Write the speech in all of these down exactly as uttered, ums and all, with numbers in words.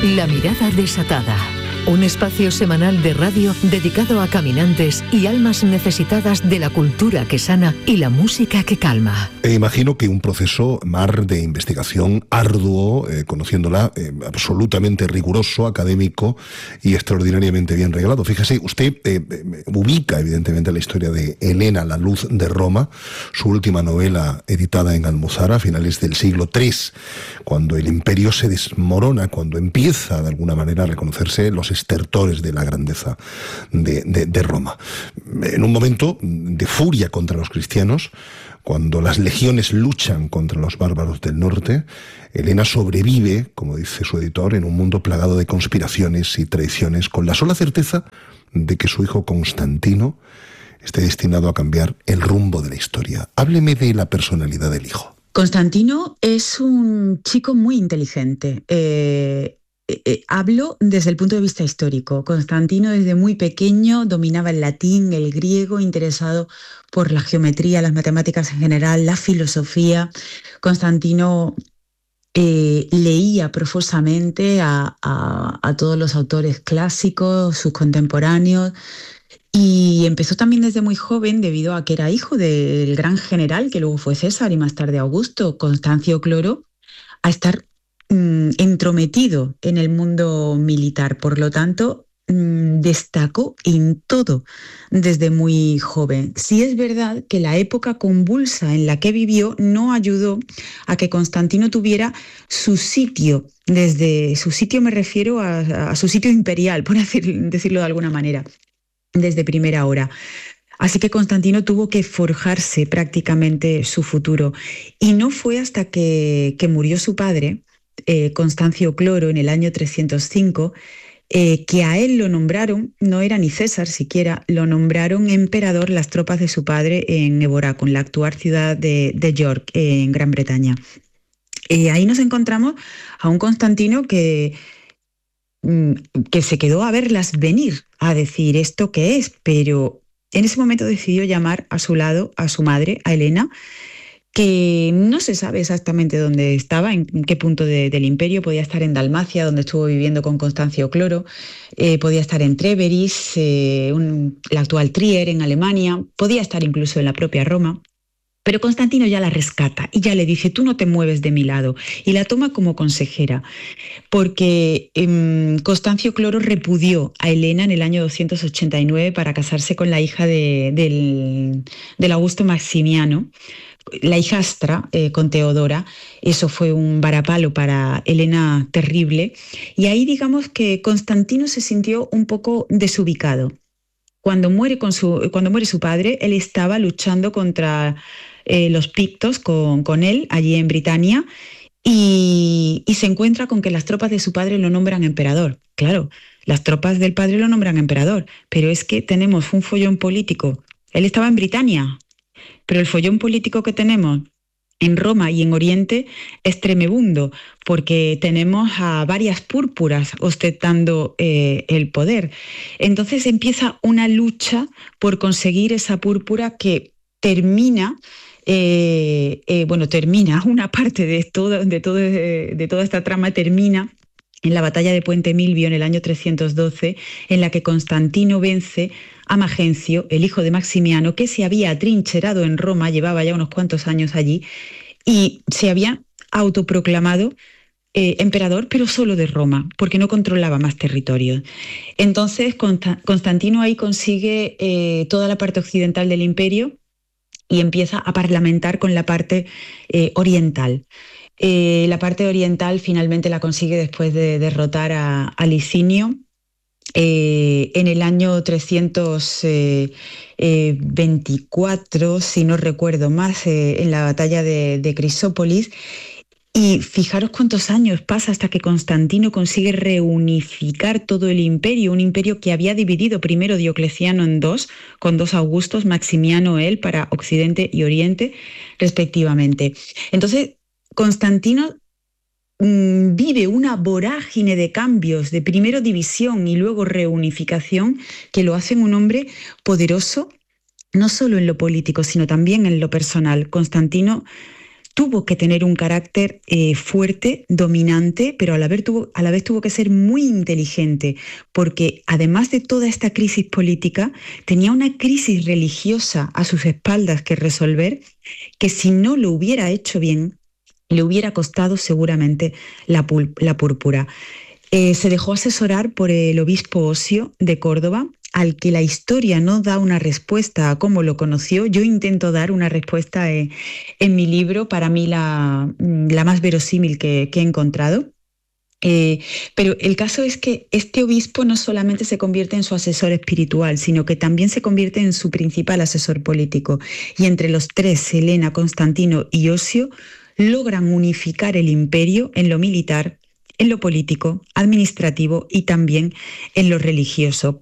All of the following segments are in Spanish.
La mirada desatada. Un espacio semanal de radio dedicado a caminantes y almas necesitadas de la cultura que sana y la música que calma. E imagino que un proceso, Mar, de investigación arduo, eh, conociéndola, eh, absolutamente riguroso, académico y extraordinariamente bien reglado. Fíjese, usted eh, eh, ubica evidentemente la historia de Elena, la luz de Roma, su última novela editada en Almozara a finales del siglo tercero, cuando el imperio se desmorona, cuando empieza de alguna manera a reconocerse los estertores de la grandeza de, de, de Roma. En un momento de furia contra los cristianos, cuando las legiones luchan contra los bárbaros del norte, Elena sobrevive, como dice su editor, en un mundo plagado de conspiraciones y traiciones, con la sola certeza de que su hijo Constantino esté destinado a cambiar el rumbo de la historia. Hábleme de la personalidad del hijo. Constantino es un chico muy inteligente. Eh, eh, hablo desde el punto de vista histórico. Constantino desde muy pequeño dominaba el latín, el griego, interesado por la geometría, las matemáticas en general, la filosofía. Constantino eh, leía profusamente a, a, a todos los autores clásicos, sus contemporáneos. Y empezó también desde muy joven, debido a que era hijo del gran general, que luego fue César y más tarde Augusto, Constancio Cloro, a estar mmm, entrometido en el mundo militar. Por lo tanto, mmm, destacó en todo desde muy joven. Sí es verdad que la época convulsa en la que vivió no ayudó a que Constantino tuviera su sitio. Desde su sitio me refiero a, a su sitio imperial, por decir, decirlo de alguna manera, desde primera hora. Así que Constantino tuvo que forjarse prácticamente su futuro. Y no fue hasta que, que murió su padre, eh, Constancio Cloro, en el año trescientos cinco, eh, que a él lo nombraron, no era ni César siquiera, lo nombraron emperador las tropas de su padre en Eboracon, la actual ciudad de, de York, eh, en Gran Bretaña. Eh, ahí nos encontramos a un Constantino que... que se quedó a verlas venir, a decir esto qué es, pero en ese momento decidió llamar a su lado a su madre, a Helena, que no se sabe exactamente dónde estaba, en qué punto de, del imperio. Podía estar en Dalmacia, donde estuvo viviendo con Constancio Cloro, eh, podía estar en Tréveris, eh, un, la actual Trier, en Alemania, podía estar incluso en la propia Roma. Pero Constantino ya la rescata y ya le dice: tú no te mueves de mi lado, y la toma como consejera, porque eh, Constancio Cloro repudió a Helena en el año doscientos ochenta y nueve para casarse con la hija de, del, del Augusto Maximiano, la hijastra, eh, con Teodora. Eso fue un varapalo para Helena terrible, y ahí digamos que Constantino se sintió un poco desubicado. Cuando muere, con su, cuando muere su padre, él estaba luchando contra eh, los pictos con, con él allí en Britania, y, y se encuentra con que las tropas de su padre lo nombran emperador. Claro, las tropas del padre lo nombran emperador, pero es que tenemos un follón político. Él estaba en Britania, pero el follón político que tenemos en Roma y en Oriente es tremebundo, porque tenemos a varias púrpuras ostentando eh, el poder. Entonces empieza una lucha por conseguir esa púrpura que termina, eh, eh, bueno, termina, una parte de, todo, de, todo, de toda esta trama termina en la batalla de Puente Milvio en el año trescientos doce, en la que Constantino vence a Magencio, el hijo de Maximiano, que se había atrincherado en Roma, llevaba ya unos cuantos años allí, y se había autoproclamado eh, emperador, pero solo de Roma, porque no controlaba más territorios. Entonces Consta- Constantino ahí consigue eh, toda la parte occidental del imperio y empieza a parlamentar con la parte eh, oriental. Eh, la parte oriental finalmente la consigue después de derrotar a, a Licinio eh, en el año trescientos veinticuatro, si no recuerdo más, eh, en la batalla de, de Crisópolis. Y fijaros cuántos años pasa hasta que Constantino consigue reunificar todo el imperio, un imperio que había dividido primero Diocleciano en dos, con dos Augustos, Maximiano él, para Occidente y Oriente, respectivamente. Entonces, Constantino mmm, vive una vorágine de cambios, de primero división y luego reunificación, que lo hacen un hombre poderoso, no solo en lo político, sino también en lo personal. Constantino tuvo que tener un carácter eh, fuerte, dominante, pero a la, vez tuvo, a la vez tuvo que ser muy inteligente, porque además de toda esta crisis política, tenía una crisis religiosa a sus espaldas que resolver, que si no lo hubiera hecho bien, le hubiera costado seguramente la, pul- la púrpura. Eh, se dejó asesorar por el obispo Osio de Córdoba, al que la historia no da una respuesta a cómo lo conoció. Yo intento dar una respuesta eh, en mi libro, para mí la, la más verosímil que, que he encontrado. Eh, pero el caso es que este obispo no solamente se convierte en su asesor espiritual, sino que también se convierte en su principal asesor político. Y entre los tres, Helena, Constantino y Osio, logran unificar el imperio en lo militar, en lo político, administrativo y también en lo religioso.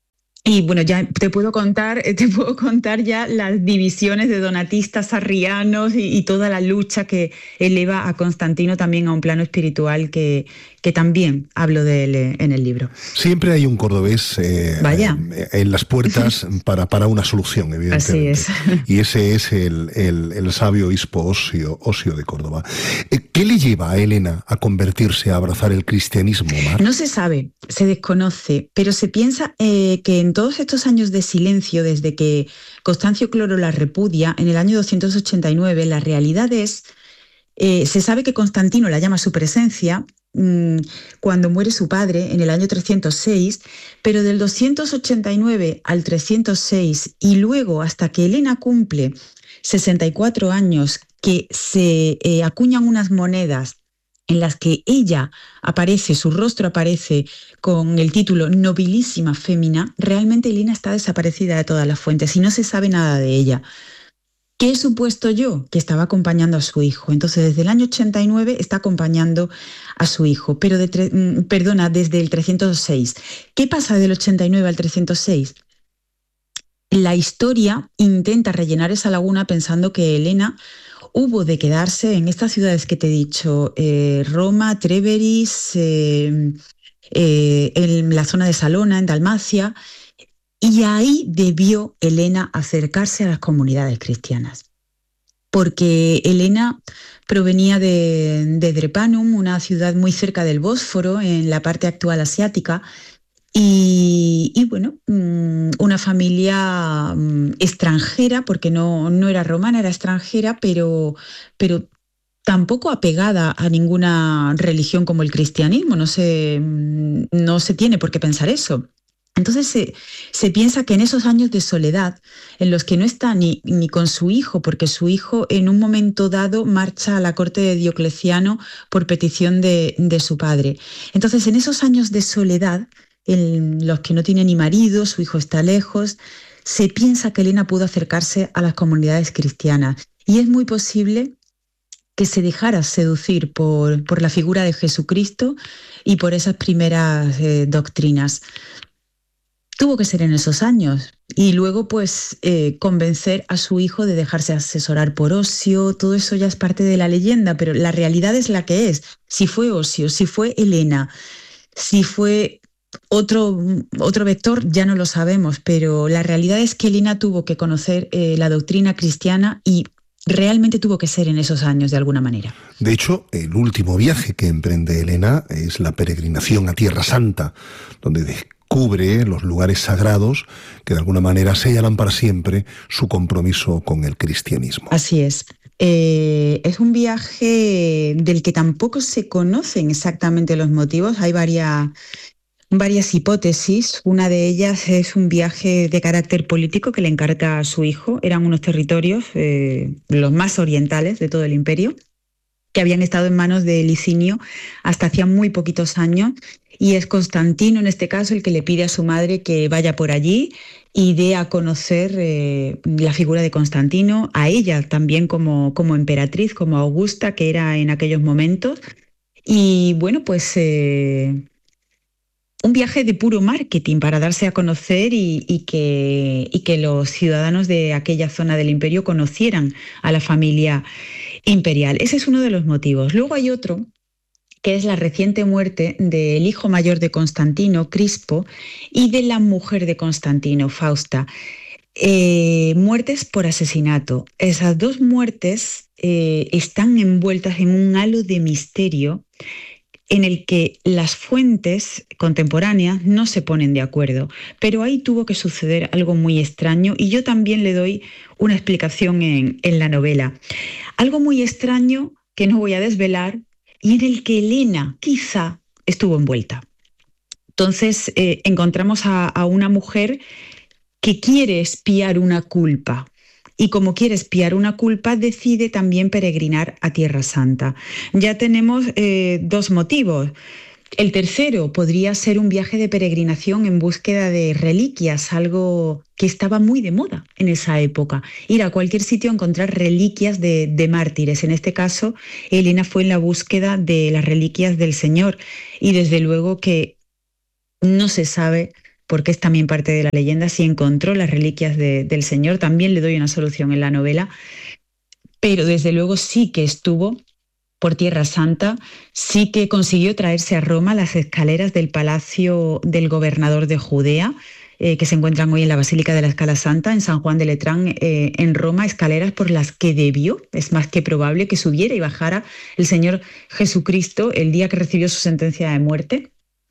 Y bueno, ya te puedo contar, te puedo contar ya las divisiones de donatistas, arrianos y, y toda la lucha que eleva a Constantino también a un plano espiritual que, que también hablo de él en el libro. Siempre hay un cordobés eh, Vaya. en las puertas para, para una solución, evidentemente. Así es. Y ese es el, el, el sabio obispo Osio, Osio de Córdoba. ¿Qué le lleva a Helena a convertirse, a abrazar el cristianismo, Mar? No se sabe, se desconoce, pero se piensa eh, que en todos estos años de silencio, desde que Constancio Cloro la repudia en el año doscientos ochenta y nueve, la realidad es, eh, se sabe que Constantino la llama a su presencia mmm, cuando muere su padre en el año trescientos seis, pero del doscientos ochenta y nueve al trescientos seis y luego hasta que Helena cumple sesenta y cuatro años, que se eh, acuñan unas monedas en las que ella aparece, su rostro aparece con el título Nobilísima Fémina, realmente Helena está desaparecida de todas las fuentes y no se sabe nada de ella. ¿Qué he supuesto yo? Que estaba acompañando a su hijo. Entonces, desde el año ochenta y nueve está acompañando a su hijo, pero de tre- perdona, desde el trescientos seis. ¿Qué pasa del ochenta y nueve al trescientos seis? La historia intenta rellenar esa laguna pensando que Helena hubo de quedarse en estas ciudades que te he dicho, eh, Roma, Tréveris, eh, eh, en la zona de Salona, en Dalmacia, y ahí debió Helena acercarse a las comunidades cristianas. Porque Helena provenía de, de Drepanum, una ciudad muy cerca del Bósforo, en la parte actual asiática, y, y bueno, una familia extranjera, porque no, no era romana, era extranjera, pero, pero tampoco apegada a ninguna religión como el cristianismo, no se, no se tiene por qué pensar eso. Entonces se, se piensa que en esos años de soledad, en los que no está ni, ni con su hijo, porque su hijo en un momento dado marcha a la corte de Diocleciano por petición de, de su padre. Entonces en esos años de soledad, en los que no tiene ni marido, su hijo está lejos, se piensa que Helena pudo acercarse a las comunidades cristianas. Y es muy posible que se dejara seducir por, por la figura de Jesucristo y por esas primeras eh, doctrinas. Tuvo que ser en esos años. Y luego, pues, eh, convencer a su hijo de dejarse asesorar por Osio. Todo eso ya es parte de la leyenda, pero la realidad es la que es. Si fue Osio, si fue Helena, si fue otro, otro vector, ya no lo sabemos, pero la realidad es que Helena tuvo que conocer eh, la doctrina cristiana y realmente tuvo que ser en esos años de alguna manera. De hecho, el último viaje que emprende Helena es la peregrinación a Tierra Santa, donde descubre los lugares sagrados que de alguna manera señalan para siempre su compromiso con el cristianismo. Así es. Eh, es un viaje del que tampoco se conocen exactamente los motivos. Hay varias, varias hipótesis. Una de ellas es un viaje de carácter político que le encarga a su hijo. Eran unos territorios, eh, los más orientales de todo el imperio, que habían estado en manos de Licinio hasta hacía muy poquitos años, y es Constantino, en este caso, el que le pide a su madre que vaya por allí y dé a conocer eh, la figura de Constantino, a ella también como, como emperatriz, como Augusta, que era en aquellos momentos. Y bueno, pues eh, un viaje de puro marketing para darse a conocer y, y, que, y que los ciudadanos de aquella zona del imperio conocieran a la familia imperial. Ese es uno de los motivos. Luego hay otro, que es la reciente muerte del hijo mayor de Constantino, Crispo, y de la mujer de Constantino, Fausta. Eh, muertes por asesinato. Esas dos muertes eh, están envueltas en un halo de misterio en el que las fuentes contemporáneas no se ponen de acuerdo. Pero ahí tuvo que suceder algo muy extraño y yo también le doy una explicación en, en la novela. Algo muy extraño que no voy a desvelar y en el que Elena quizá estuvo envuelta. Entonces eh, encontramos a, a una mujer que quiere expiar una culpa. Y como quiere expiar una culpa, decide también peregrinar a Tierra Santa. Ya tenemos eh, dos motivos. El tercero podría ser un viaje de peregrinación en búsqueda de reliquias, algo que estaba muy de moda en esa época. Ir a cualquier sitio a encontrar reliquias de, de mártires. En este caso, Elena fue en la búsqueda de las reliquias del Señor. Y desde luego que no se sabe, porque es también parte de la leyenda, si encontró las reliquias de, del Señor. También le doy una solución en la novela, pero desde luego sí que estuvo por Tierra Santa, sí que consiguió traerse a Roma las escaleras del palacio del gobernador de Judea, eh, que se encuentran hoy en la Basílica de la Escala Santa, en San Juan de Letrán, eh, en Roma, escaleras por las que debió, es más que probable, que subiera y bajara el Señor Jesucristo el día que recibió su sentencia de muerte.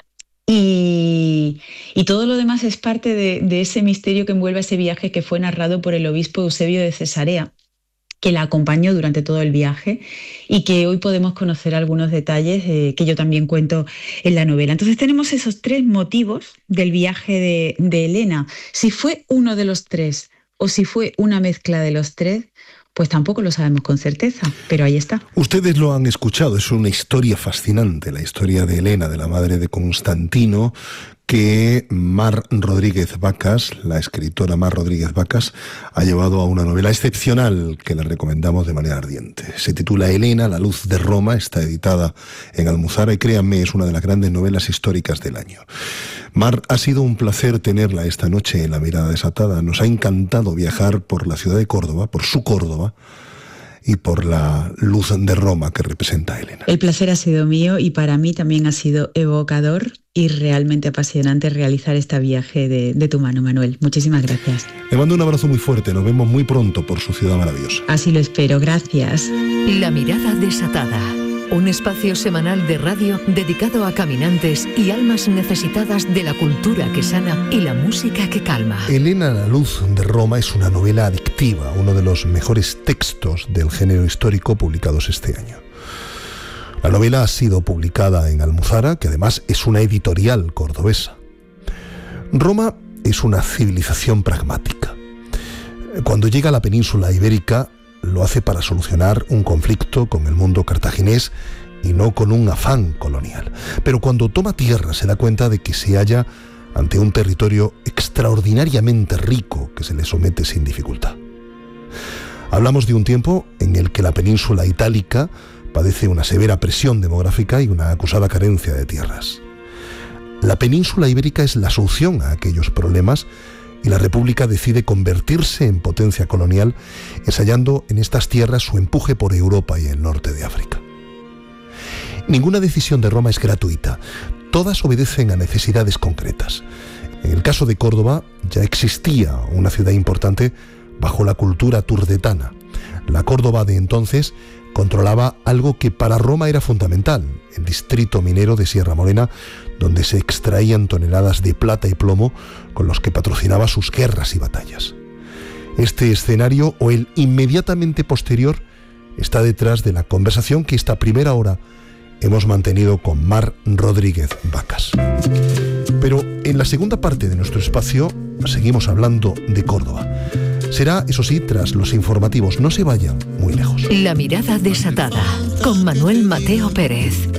Y, y todo lo demás es parte de, de ese misterio que envuelve ese viaje que fue narrado por el obispo Eusebio de Cesarea, que la acompañó durante todo el viaje y que hoy podemos conocer algunos detalles eh, que yo también cuento en la novela. Entonces tenemos esos tres motivos del viaje de, de Elena. Si fue uno de los tres o si fue una mezcla de los tres, pues tampoco lo sabemos con certeza, pero ahí está. Ustedes lo han escuchado, es una historia fascinante, la historia de Elena, de la madre de Constantino, que Mar Rodríguez Vacas, la escritora Mar Rodríguez Vacas, ha llevado a una novela excepcional que la recomendamos de manera ardiente. Se titula Elena, la luz de Roma, está editada en Almuzara y créanme, es una de las grandes novelas históricas del año. Mar, ha sido un placer tenerla esta noche en La Mirada Desatada. Nos ha encantado viajar por la ciudad de Córdoba, por su Córdoba, y por la luz de Roma que representa a Elena. El placer ha sido mío y para mí también ha sido evocador y realmente apasionante realizar este viaje de, de tu mano, Manuel. Muchísimas gracias. Le mando un abrazo muy fuerte, nos vemos muy pronto por su ciudad maravillosa. Así lo espero, gracias. La Mirada Desatada, un espacio semanal de radio dedicado a caminantes y almas necesitadas de la cultura que sana y la música que calma. Elena, la luz de Roma es una novela adictiva, uno de los mejores textos del género histórico publicados este año. La novela ha sido publicada en Almuzara, que además es una editorial cordobesa. Roma es una civilización pragmática. Cuando llega a la península ibérica, lo hace para solucionar un conflicto con el mundo cartaginés y no con un afán colonial. Pero cuando toma tierra se da cuenta de que se halla ante un territorio extraordinariamente rico que se le somete sin dificultad. Hablamos de un tiempo en el que la península itálica padece una severa presión demográfica y una acusada carencia de tierras. La península ibérica es la solución a aquellos problemas y la República decide convertirse en potencia colonial, ensayando en estas tierras su empuje por Europa y el norte de África. Ninguna decisión de Roma es gratuita, todas obedecen a necesidades concretas. En el caso de Córdoba ya existía una ciudad importante bajo la cultura turdetana. La Córdoba de entonces controlaba algo que para Roma era fundamental, el distrito minero de Sierra Morena, donde se extraían toneladas de plata y plomo con los que patrocinaba sus guerras y batallas. Este escenario o el inmediatamente posterior está detrás de la conversación que esta primera hora hemos mantenido con Mar Rodríguez Vacas. Pero en la segunda parte de nuestro espacio seguimos hablando de Córdoba. Será, eso sí, tras los informativos. No se vayan muy lejos. La Mirada Desatada, con Manuel Mateo Pérez.